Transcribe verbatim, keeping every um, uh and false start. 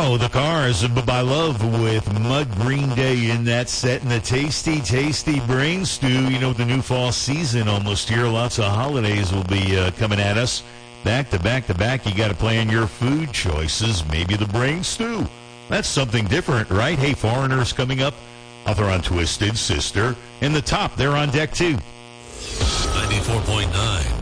Wow, the Cars by Love with Mud Green Day in that set, and the tasty, tasty brain stew. You know, with the new fall season almost here, lots of holidays will be uh, coming at us. Back to back to back, you got to plan your food choices. Maybe the brain stew. That's something different, right? Hey, Foreigners coming up. Author on Twisted Sister. And the Top, they're on deck too. ninety-four point nine